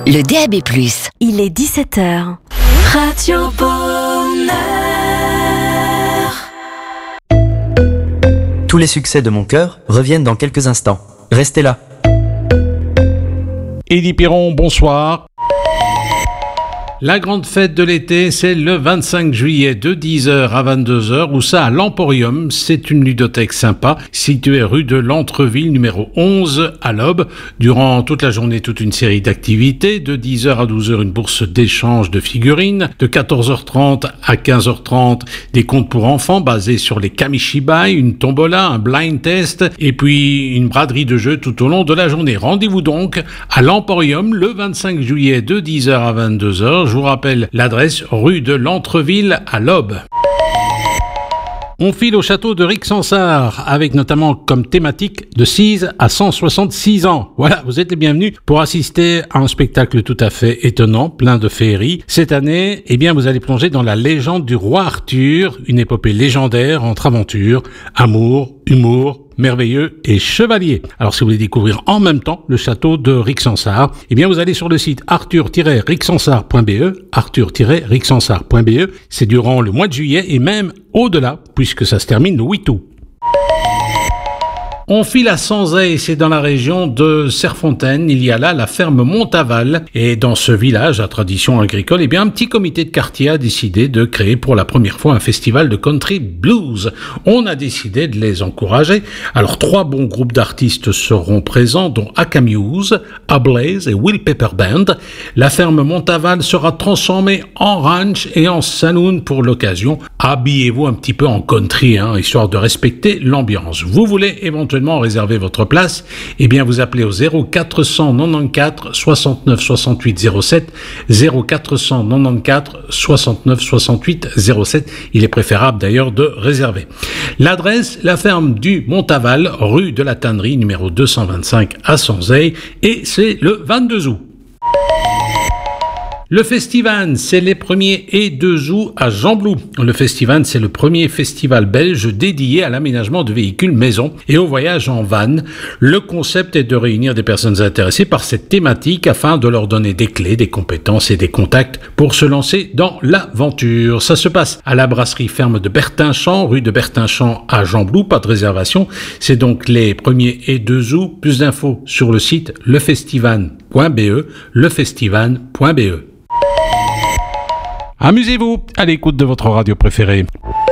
le DAB+. Il est 17h. Radio Bonheur. Tous les succès de mon cœur reviennent dans quelques instants. Restez là. Élie Piron, bonsoir. La grande fête de l'été, c'est le 25 juillet de 10h à 22h, où ça à l'Emporium, c'est une ludothèque sympa, située rue de l'Entreville, numéro 11, à l'Aube. Durant toute la journée, toute une série d'activités, de 10h à 12h, une bourse d'échange de figurines, de 14h30 à 15h30, des contes pour enfants basés sur les Kamishibai, une tombola, un blind test, et puis une braderie de jeux tout au long de la journée. Rendez-vous donc à l'Emporium le 25 juillet de 10h à 22h. Je vous rappelle l'adresse rue de l'Entreville à l'Aube. On file au château de Rixensart avec notamment comme thématique de 6 à 166 ans. Voilà, vous êtes les bienvenus pour assister à un spectacle tout à fait étonnant, plein de féerie. Cette année, vous allez plonger dans la légende du roi Arthur, une épopée légendaire entre aventure, amour, humour, merveilleux et chevalier. Alors si vous voulez découvrir en même temps le château de Rixensart, vous allez sur le site arthur-rixensart.be. C'est durant le mois de juillet et même au-delà, puisque ça se termine le 8 août. On file à Sanzay, c'est dans la région de Serfontaine. Il y a là la ferme Montaval. Et dans ce village à tradition agricole, un petit comité de quartier a décidé de créer pour la première fois un festival de country blues. On a décidé de les encourager. Alors 3 bons groupes d'artistes seront présents, dont Akamuse, Ablaze et Will Pepper Band. La ferme Montaval sera transformée en ranch et en saloon pour l'occasion. Habillez-vous un petit peu en country, histoire de respecter l'ambiance. Vous voulez éventuellement réserver votre place, vous appelez au 0494 69 68 07, 0494 69 68 07. Il est préférable d'ailleurs de réserver. L'adresse, la ferme du Montaval, rue de la Tannerie, numéro 225 à Sanzay, et c'est le 22 août. Le Festival, c'est les 1er et 2 août à Gembloux. Le Festival, c'est le premier festival belge dédié à l'aménagement de véhicules maison et au voyage en van. Le concept est de réunir des personnes intéressées par cette thématique afin de leur donner des clés, des compétences et des contacts pour se lancer dans l'aventure. Ça se passe à la brasserie ferme de Bertinchamp, rue de Bertinchamp à Gembloux, pas de réservation. C'est donc les 1er et 2 août. Plus d'infos sur le site lefestival.be, lefestival.be. Amusez-vous à l'écoute de votre radio préférée.